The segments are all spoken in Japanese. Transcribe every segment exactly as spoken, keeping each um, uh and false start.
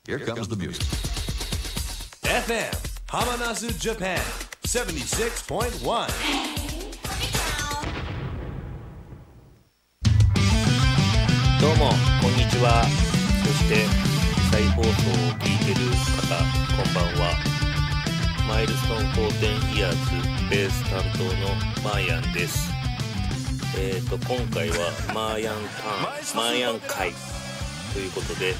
Here comes the music. エフエム Hamanasu Japan セブンティシックスポイントワン。 どうもこんにちは。そして再放送を聞いてる方こんばんは。マイルストーンフォーテンイヤーズベース担当のマーヤンです。えーと今回はマーヤンターンマーヤン会ということで、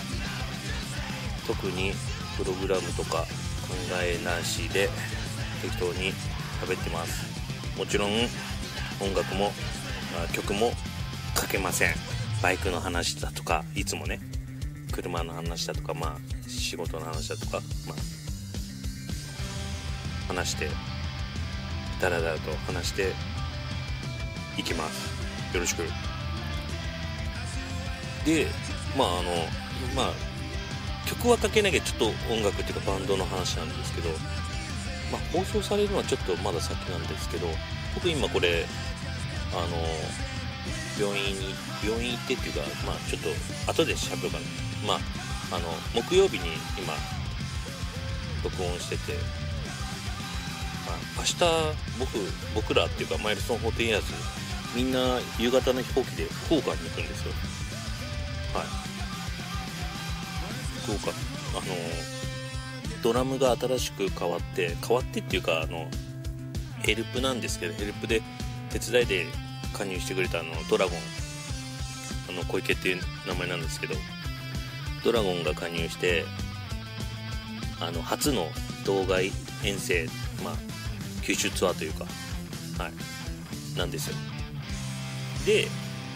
特にプログラムとか考えなしで適当に喋ってます。もちろん音楽も、まあ、曲もかけません。バイクの話だとか、いつもね車の話だとか、まあ仕事の話だとか、まあ話してダラダラと話していきます。よろしく。でまああのまあ曲はかけなきゃちょっと音楽っていうかバンドの話なんですけど、まあ放送されるのはちょっとまだ先なんですけど、僕今これあの病院に病院行ってっていうか、まあちょっと後で喋るから、まああの木曜日に今録音してて、まあ、明日僕僕らっていうかマイルストーンフォーテンイヤーズみんな夕方の飛行機で福岡に行くんですよ。はい。福岡あのドラムが新しく変わって変わってっていうかあのヘルプなんですけど、ヘルプで手伝いで加入してくれたあのドラゴン、あの小池っていう名前なんですけど、ドラゴンが加入してあの初の道外遠征、まあ九州ツアーというか、はいなんですよ。で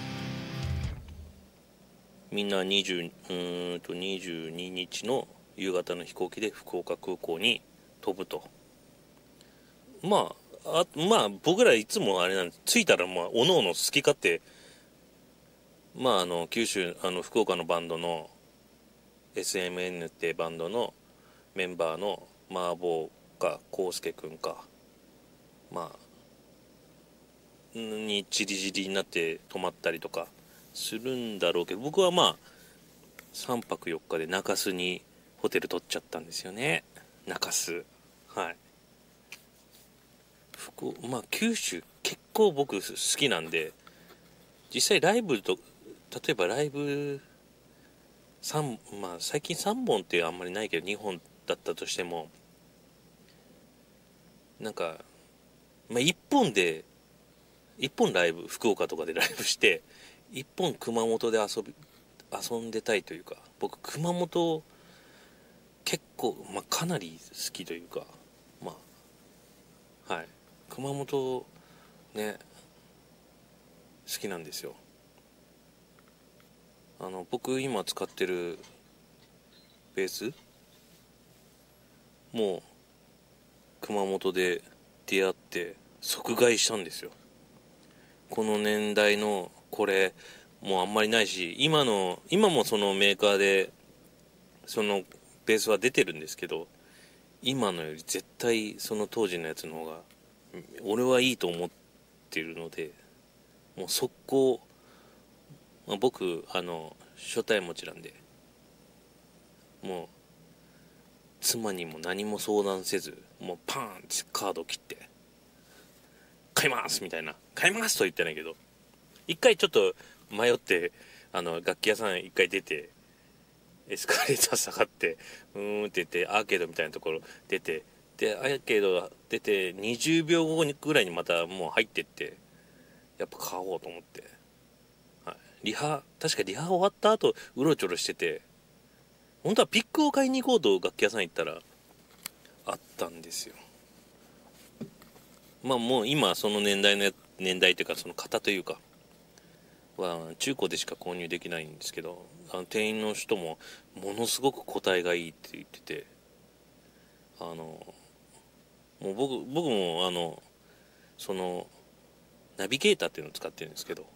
みんなにじゅううーんとにじゅうににちの夕方の飛行機で福岡空港に飛ぶと。まああまあ僕らいつもあれなんです。着いたらまあおのおの好き勝手、まああの九州あの福岡のバンドの エスエムエヌ ってバンドのメンバーのマーボーかコウスケくんかまあにチリジリになって泊まったりとかするんだろうけど、僕はまあさんぱくよっかで中洲にホテル取っちゃったんですよね。中洲、はい。福まあ九州結構僕好きなんで、実際ライブと例えばライブさんまあ最近さんぼんってあんまりないけどにほんだったとしても、なんかまあいっぽんでいっぽんライブ福岡とかでライブしていっぽん熊本で遊び遊んでたいというか、僕熊本結構、まあ、かなり好きというか、まあはい熊本ね好きなんですよ。あの僕今使ってるベースもう熊本で出会って即買いしたんですよ。この年代のこれもうあんまりないし、今の今もそのメーカーでそのベースは出てるんですけど、今のより絶対その当時のやつの方が俺はいいと思ってるので、もう速攻、まあ、僕あの初対持ちなんで、もう妻にも何も相談せず、もうパーンってカード切って買いますみたいな、買いますとは言ってないけど、一回ちょっと迷ってあの楽器屋さん一回出てエスカレーター下がってうーんって言ってアーケードみたいなところ出て、でアーケード出てにじゅうびょうごぐらいにまたもう入ってって、やっぱ買おうと思って、はい、リハ確かリハ終わった後うろちょろしてて、本当はピックを買いに行こうと楽器屋さん行ったらあったんですよ。まあもう今その年代の年代というかその型というかは中古でしか購入できないんですけど、あの店員の人もものすごく個体がいいって言ってて、あのもう僕僕もあのそのナビゲーターっていうのを使ってるんですけど、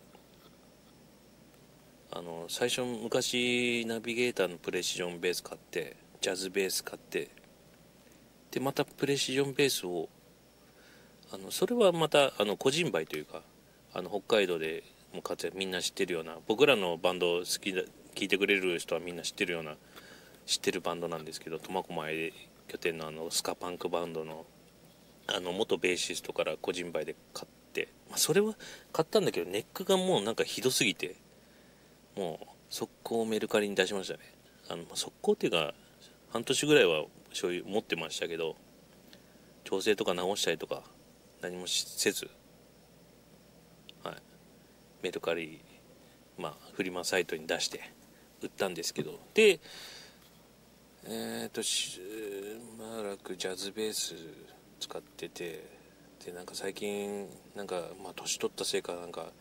あの最初昔ナビゲーターのプレシジョンベース買ってジャズベース買って、でまたプレシジョンベースをあのそれはまたあの個人売というか、あの北海道でもう活躍みんな知ってるような、僕らのバンド好きだ聴いてくれる人はみんな知ってるような知ってるバンドなんですけど、苫小牧拠点のあのスカパンクバンドのあの元ベーシストから個人売で買って、まあ、それは買ったんだけどネックがもうなんかひどすぎて、もう速攻メルカリに出しましたね。あの速攻っていうか半年ぐらいは所有持ってましたけど、調整とか直したりとか何もせず、はい、メルカリ、まあフリマサイトに出して売ったんですけど、でえっ、ー、としばらくジャズベース使ってて、でなんか最近なんかまあ年取ったせいかなんか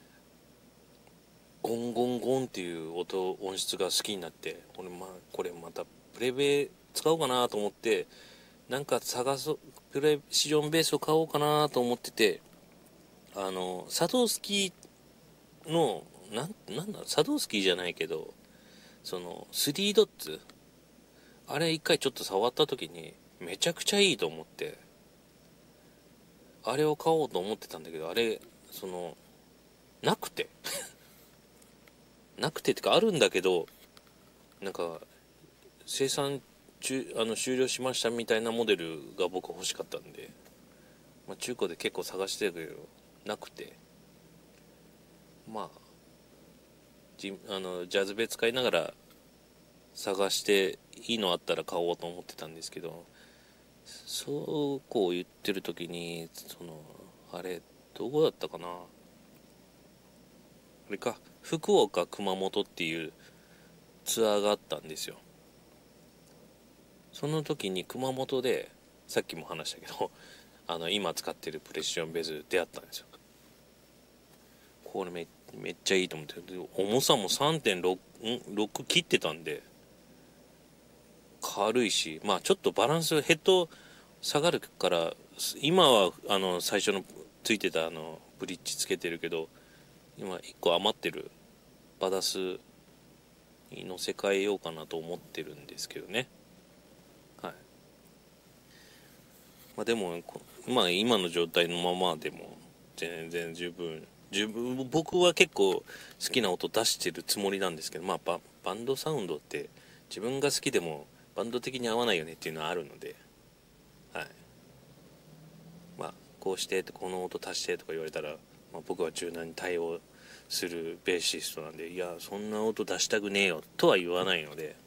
ゴンゴンゴンっていう音音質が好きになって、俺まあこれまたプレベ使おうかなと思って、なんか探そうプレシジョンベースを買おうかなと思ってて、あのサドースキーのなんなんだサドースキーじゃないけど、そのスリードッツ、あれ一回ちょっと触った時にめちゃくちゃいいと思って、あれを買おうと思ってたんだけど、あれそのなくてなくてってかあるんだけど、なんか生産中あの終了しましたみたいなモデルが僕欲しかったんで、まあ、中古で結構探してるけどなくて、まあジあのジャズベ使いながら探していいのあったら買おうと思ってたんですけど、そうこう言ってる時にそのあれどこだったかな、あれか福岡熊本っていうツアーがあったんですよ。その時に熊本でさっきも話したけどあの今使ってるプレシジョンベース出会ったんですよ。これ め, めっちゃいいと思って、重さも さんてんろく 切ってたんで軽いし、まあちょっとバランスヘッド下がるから、今はあの最初のついてたあのブリッジつけてるけど、今いっこ余ってるバダスに乗せ替えようかなと思ってるんですけどね。はい。まあでもまあ今の状態のままでも全然十分十分僕は結構好きな音出してるつもりなんですけど、まあ バ, バンドサウンドって自分が好きでもバンド的に合わないよねっていうのはあるので、はい。まあこうしてこの音足してとか言われたら、まあ、僕は柔軟に対応するベーシストなんで、いやそんな音出したくねえよとは言わないので、